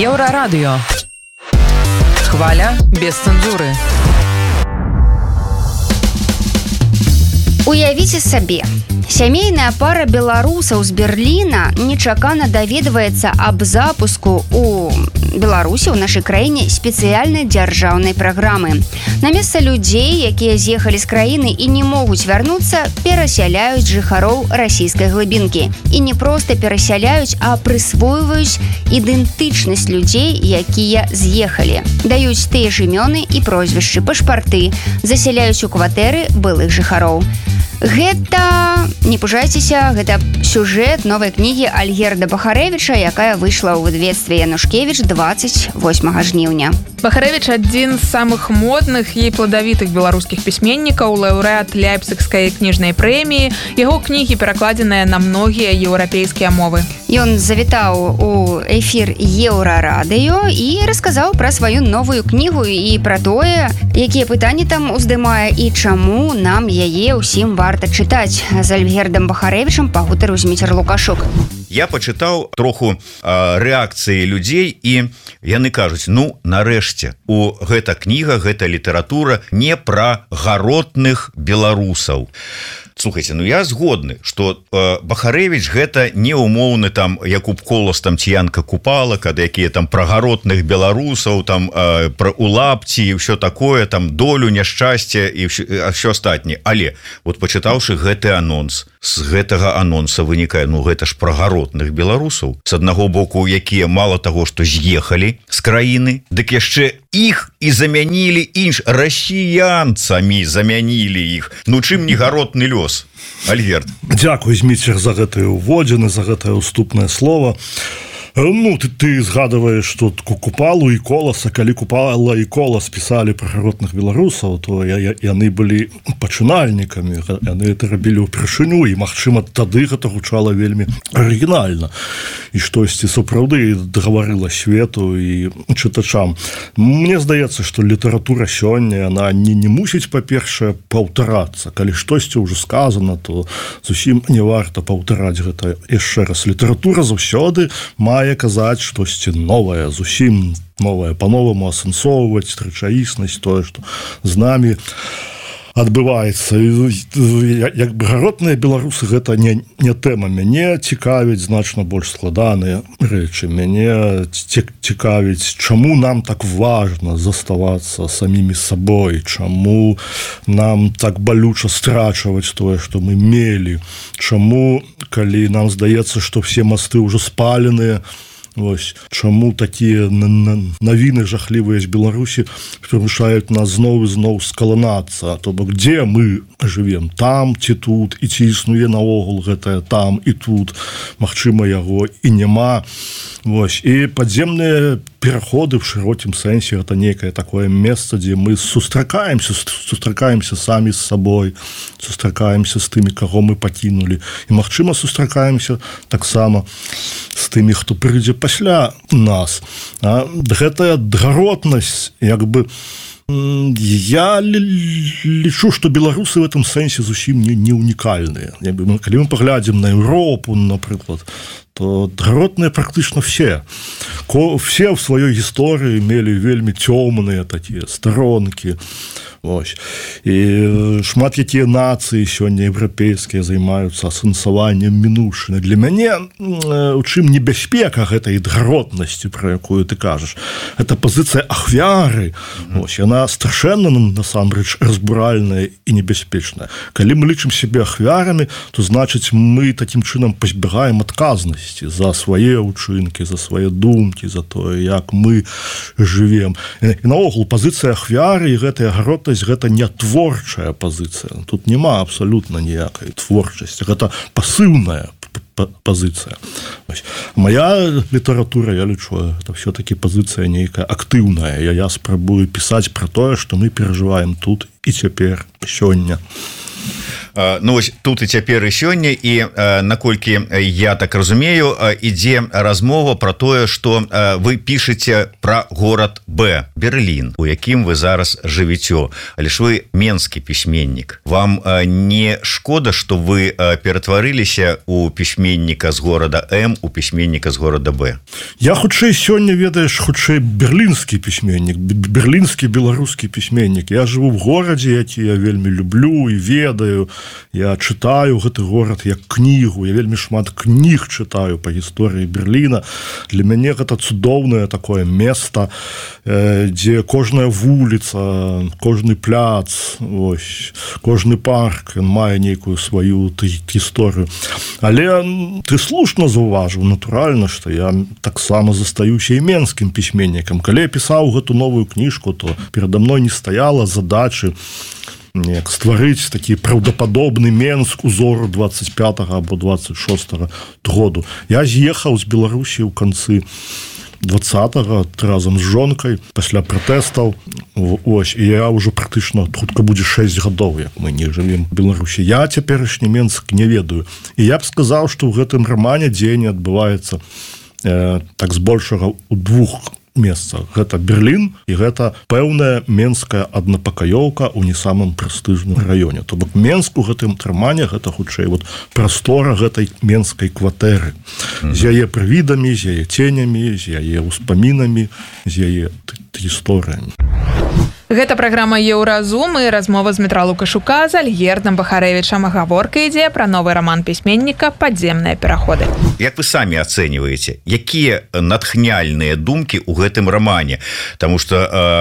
Еўрарадыё. Хваля без цэнзуры. Уявіце сабе, сямейная пара беларусаў з Берліна нечакана даведваецца аб запуску у Беларусі ў нашай краіне спецыяльнай дзяржаўнай праграмы. На месца людзей, якія з'ехалі з краіны і не могуць вярнуцца, перасяляюць жыхароў расійскай глыбінкі. І не проста перасяляюць, а прысвойваюць ідэнтычнасць людзей, якія з'ехалі. Даюць тыя ж імёны і прозвішчы, пашпарты, засяляюць у кватэры былых жыхароў. Гэта, не пужайцеся, гэта сюжэт новай кнігі Альгерда Бахарэвіча, якая выйшла ў выдавецтве Янушкевіч 28 жніўня. Бахарэвіч адзін з самых модных і пладавітых беларускіх пісьменнікаў, лаўрэат Ляйпцігскай кніжнай прэміі. Яго кнігі перакладзеныя на многія еўрапейскія мовы. Ён завітаў у эфір Еўрарадыё і расказаў пра сваю новую кнігу і пра тое, якія пытанні там уздымае і чаму нам яе ўсім варта чытаць. З Альгердам Бахарэвічам пагутарыў Зміцер Лукашук. Я пачытаў троху рэакцыі людзей, і яны кажуць, ну, нарэшце, гэта кніга, гэта літаратура не пра гаротных беларусаў. Слухайте, ну я згодны, что Бахарэвіч гэта не умоўны там Якуб Колас, там Ціянка Купала, когда якія там пра гаротных беларусаў, там пра улапці і ўсё такое, там долю няшчасця і ўсё астатняе. Але вот пачытаўшы гэты анонс, з гэтага анонса вынікае, ну гэта ж пра гаротных беларусаў, з аднаго боку, якія мало таго, што з'ехалі з краіны, дык яшчэ іх і замянілі расіянцамі замянілі іх. Ну чым не гаротны лёс, Альгерд? Дзякуй, Зміцер, за гэтыя ўводзіны, за гэтае ўступнае слово. Ну, ты згадываешь, что Купалу і Коласа, калі Купала і Колас пісалі пра гаротных беларусаў, то яны былі пачынальнікамі, яны это рабілі ўпершыню, і, магчыма, тады гэта гучала вельмі арыгінальна. І штосьці сапраўды гаварыла свету і чытачам. Мне здаецца, што літаратура сёння, яна не мусіць, па-першае, паўтарацца. Калі штосьці ўжо сказана, то зусім не варта паўтараць гэта яшчэ раз. Літаратура заўсёды мае казаць штосьці новае, зусім новае, па-новаму асэнсоўваць рэчаіснасць, тое, што з намі адбываецца. Як бы гаротныя беларусы гэта не тэма. Мяне цікавіць значна больш складаныя рэчы. Мяне цікавіць, чаму нам так важна заставацца самімі сабой, чаму нам так балюча страчваць тое, што мы мелі, чаму, калі нам здаецца, што все масты ўжо спаленыя, вось, чаму такія навіны жахлівыя з Беларусі прымушаюць нас зноў і зноў скаланацца, то бок дзе мы жывем, там ці тут, і ці існуе наогул гэтае там і тут, магчыма, яго і няма. Вось, і падземныя пераходы в шырокім сэнсе гэта некае такое месца, дзе мы сустракаемся самі з сабой, сустракаемся з тымі, каго мы пакінулі, і, магчыма, сустракаемся таксама з тымі, хто прыйдзе пасля нас. Гэтая гаротнасць, як бы, я лічу, што беларусы в этом сэнсе зусім не унікальныя. Калі мы паглядзім на Еўропу, напрыклад, то гаротныя практычна все в сваёй гісторыі мелі вельмі цёмныя такія старонкі. Вось. І шмат якія нацыі сёння еўрапейскія займаюцца асэнсаваннем мінуўшчыны. Для мяне у чым небяспека гэтай гаротнасці, пра якую ты кажаш, гэта пазіцыя ахвяры. Вось, яна страшэнна насамрэч разбуральная і небяспечная. Калі мы лічым сябе ахвярамі, то значыць мы такім чынам пазбягаем адказнасці за свае ўчынкі, за свае думкі, за тое, як мы жывем. І наогул пазіцыя ахвяры і гэтая гаротнасць, гэта не творчая пазіцыя. Тут няма абсалютна ніякай творчасці. Гэта пасыўная пазіцыя. Моя літаратура, я лічу, это все-таки пазіцыя нейкая актыўная. Я спрабую пісаць пра тое, што мы перажываем тут і цяпер, сёння. Ну вось тут і цяпер і сёння і наколькі я так разумею, ідзе размова про тое, што вы пішаце про город Б, Берлін, у якім вы зараз жывіце, але ж вы менскі пісьменнік. Вам не шкода, што вы ператварыліся у пісьменніка з города М у пісьменніка з города Б? Я хутчэй сёння, ведаеш, хутчэй берлінскі пісьменнік, берлінскі беларускі пісьменнік. Я жыву в горадзе, які я вельмі люблю і ведаю. Я чытаю гэты горад як кнігу, я вельмі шмат кніг чытаю па гісторыі Берліна. Для мяне гэта цудоўнае такое место, дзе кожная вуліца, кожны пляц, ось, кожны парк мае нейкую сваю гісторыю. Але ты слушна заўважыў, натуральна, што я таксама застаюся і менскім пісьменнікам. Калі я пісаў гэту новую кніжку, то перада мной не стаяла задачы стварыць такі праўдападобны Менск узору 25 або 26 году. Я з'ехаў з Беларусі ў канцы 20-го разам з жонкай пасля пратэстаў. Ось, і я ўжо практычна хутка будзе 6 гадоў, як мы не жывем в Беларусі. Я цяперашні Менск не ведаю. І я б сказаў, што ў гэтым рамане дзеянне адбываецца так збольшага ў двух месцах. Гэта Берлін і гэта пэўная менская аднапакаёўка ў не самым прэстыжным раёне. То бок Менск у гэтым рамане гэта хутчэй вот прастора гэтай менскай кватэры. З яе прывідамі, з яе ценямі, з яе ўспамінамі, з яе гісторыямі. Гэта праграма Еўразум і размова з Дмітра Лукашука з Альгердам Бахарэвічам. Гаворка ідзе пра новы раман пісьменніка «Падземныя пераходы». Як вы самі ацэньваеце, якія натхняльныя думкі ў гэтым рамане? Таму што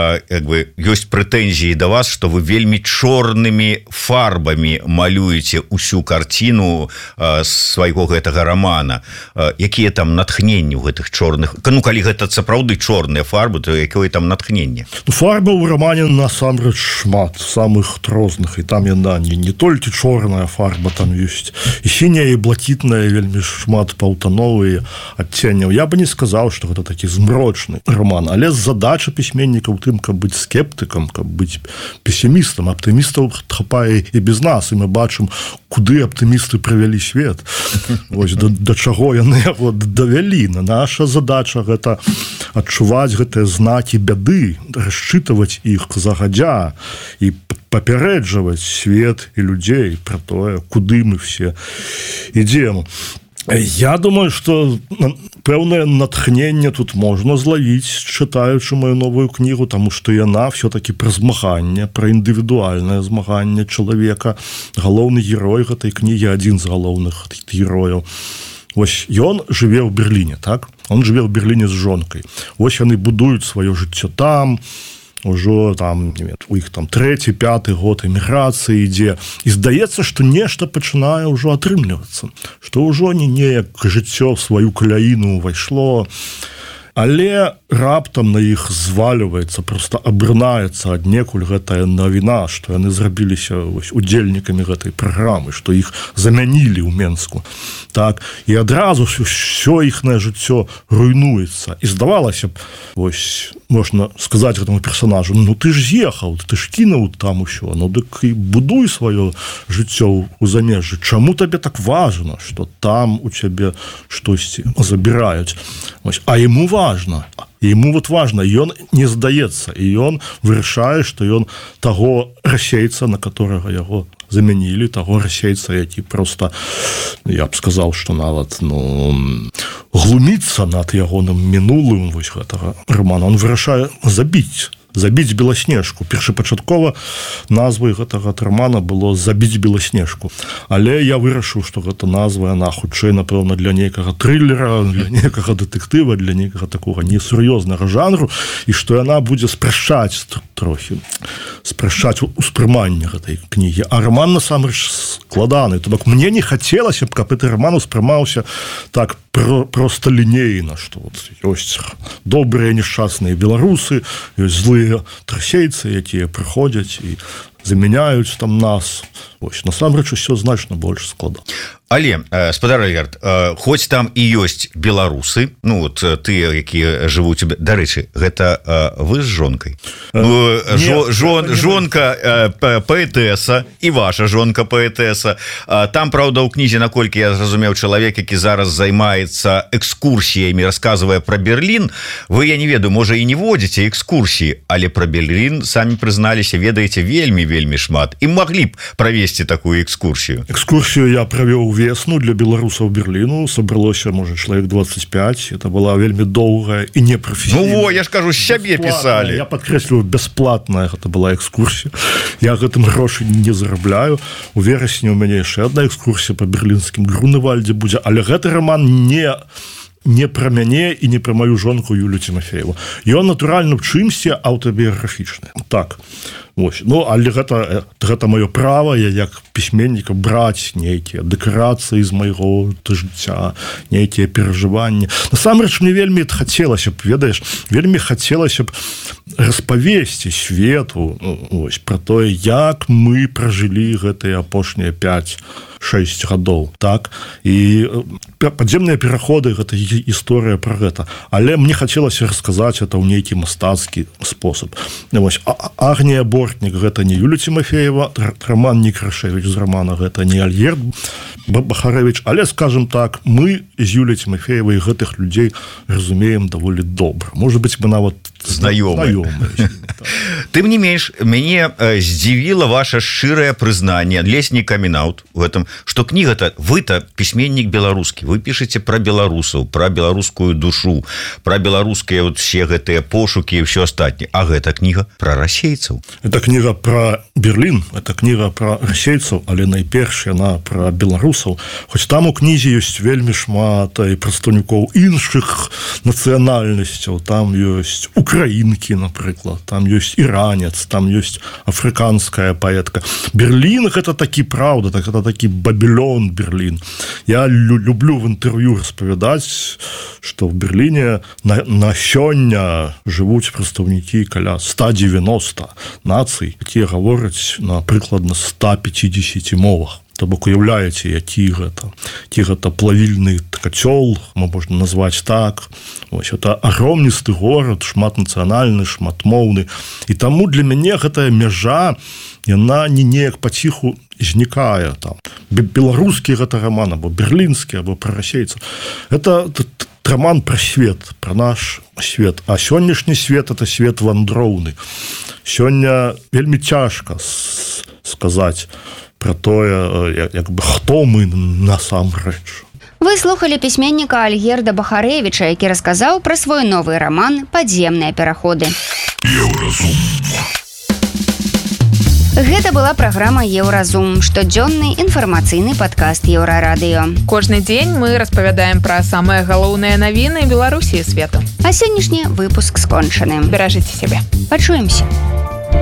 ёсць прэтэнзіі да вас, што вы вельмі чорнымі фарбамі малюеце ўсю карціну свайго гэтага рамана. Якія там натхненні ў гэтых чорных? Ну, калі гэта сапраўды чорныя фарбы, то якое там натхненне? Фарба ў рамане насамрэч шмат самых розных, і там яна не толькі чорная фарба, там ёсць і сіняя, і блакітная, вельмі шмат паўтановыя адценняў. Я бы не сказаў, што гэта такі змрочны роман, але задача пісьменніка ў тым, каб быць скептыкам, каб быць песімістам. Аптымістаў хапае і без нас, і мы бачым, куды аптымісты прывялі свет. Вось да чаго яны яго давялі. Наша задача гэта адчуваць гэтыя знакі бяды, расчытваць іх загадзя і папярэджваць свет і людзей пра тое, куды мы все ідзем. Я думаю, што пэўнае натхненне тут можна злавіць, чытаючы маю новую кнігу, таму што яна все-таки пра змаганне, пра індывідуальнае змаганне чалавека. Галоўны герой гэтай кнігі, адзін з галоўных герояў. Вось ён жыве ў Берліне, так? Он жыве ў Берліне з жонкай. Вось яны будуюць сваё жыццё там, ужо там, у іх там 3-5 год эміграцыі ідзе, і здаецца, што нешта пачынае ўжо атрымлівацца, што ўжо не неяк жыццё в сваю каляіну ўвайшло, але раптам на іх зваліваецца, просто абрынаецца аднекуль гэтая навіна, што яны зрабіліся удзельнікамі гэтай праграмы, што іх замянілі ў Менску. Так, і адразу ўсё іхнае жыццё руйнуецца. І здавалася б, вось, можна сказаць гэтаму персонажу: ну ты ж з'ехаў, ты ж кінуў там усё, ну дык і будуй сваё жыццё ў замежжы. Чаму табе так важна, што там у цябе штосьці забіраюць? Вось, а яму важна. І яму вот важна, ён не здаецца, і ён вырашае, што ён таго расейца, на которого яго замянілі, таго расейца, які просто, я б сказаў, што нават глуміцца над ягоным мінулым вось гэтага романа. Он вырашае забіць Беласнежку. Першапачаткова назвай гэтага романа было «Забіць Беласнежку». Але я вырашыў, што гэта назва, яна хутчэй, напэўна, для нейкага трылера, для нейкага дэтэктыва, для нейкага такога несур'ёзнага жанру, і што яна будзе спрашчаць успрыманне гэтай кнігі. А роман насамрэч складаны. То бок мне не хацелася б, каб гэты роман успрымаўся так просто лінейна, што ёсць добрыя нешчасныя беларусы, ёсць злыя трасейцы, якія прыходзяць і замяняюць там нас. Вось, насамрэч усё значна больш складана. Але спадар Альгерд, хоць там і ёсць беларусы, ну вот тыя, якія жывуць, дарэчы, гэта вы з жонкай, жонка паэтэса і ваша жонка паэтэса. Там, праўда, у кнізе, наколькі я зразумеў, чалавек, які зараз займаецца экскурсіямі, расказвае пра Берлін. Вы, я не ведаю, можа і не водзіце экскурсіі, але пра Берлін самі прызналіся, ведаеце вельмі шмат і маглі б правесці такую экскурсію. Экскурсію я правёў весну для беларусаў Берліну, сабралося, можа, чалавек 25. Это была вельмі доўгая і непрафесійная. Ну, я ж кажу, сябе пісалі. Я падкрэсліваю, бясплатная гэта была экскурсія. Я гэтым грошы не зарабляю. У верасні у мяне яшчэ одна экскурсія па берлінскім Груневальдзе будзе, але гэты роман не пра мяне і не пра маю жонку Юлю Тимофееву. Ён, натуральна, в чымсьці аўтабіяграфічны. Так. Ось. Ну, але гэта маё права, я як пісьменніка браць нейкія дэкарацыі з майго жыцця, нейкія перажыванні. Насамрэч, мне вельмі хацелася б, ведаеш, вельмі хацелася б распавесці свету, ось, пра тое, як мы пражылі гэтыя апошнія 5-6 гадоў, так? І падземныя пераходы, гэта гісторыя пра гэта. Але мне хацелася расказаць это ў нейкі мастацкі спосаб. Ось, Агнія Бортнік, гэта не Юля Тимофеева, Роман Некрашевич з романа, гэта не Альгерд Бахарэвіч, але, скажем так, мы з Юляй Тимофеевай гэтых людзей разумеем даволі добра. Можа быць, мы нават знаёмыя. Тым не менш, мяне здзівіла ваша шчырае прызнанне, ледзь не камін-аут у гэтым, што кніга-то, вы-то пісьменнік беларускі, вы пішаце пра беларусаў, пра беларускую душу, пра беларускія вот все гэтыя пошукі і ўсё астатняе. А гэта кніга пра расейцаў. Это кніга пра Берлін, это кніга пра расейцаў, але найперш яна пра беларусаў. Хоць там у кнізе ёсць вельмі шмат і прадстаўнікоў іншых нацыянальнасцяў, там ёсць украінкі, напрыклад, там ёсць іранец, там ёсць афрыканская паэтка. Берлін гэта такі, праўда, гэта такі Бабілон Берлін. Я люблю в інтэрв'ю распавядаць, што в Берліне на сёння жывуць прадстаўнікі каля 190 нацый, якія гавораць на прыкладна 150 мовах. То бок, уяўляеце, які гэта плавільны кацёл, можна назваць так. Ось, это агромністы горад, шматнацыянальны, шматмоўны. І таму для мяне гэтая мяжа, яна не неяк паціху знікае. Там. Беларускі гэта роман, або берлінскі, або пра расейцаў. Это роман пра свет, пра наш свет. А сённяшні свет – это свет вандроўны. Сёння вельмі цяжка сказаць пра тое, як бы, хто мы насамрэч. Вы слухали пісьменніка Альгерда Бахарэвіча, які расказаў пра свой новы роман «Падземныя пераходы». Еўразум. Гэта была праграма «Еўразум», штодзённы інфармацыйны падкаст Еўрарадыё. Кожны дзень мы распавядаем пра самыя галоўныя навіны Беларусі і свету. А сённяшні выпуск скончаны. Беражыце сябе. Пачуемся.